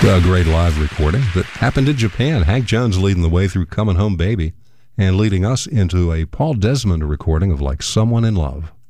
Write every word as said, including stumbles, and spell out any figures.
A great live recording that happened in Japan. Hank Jones leading the way through Coming Home Baby and leading us into a Paul Desmond recording of Like Someone in Love.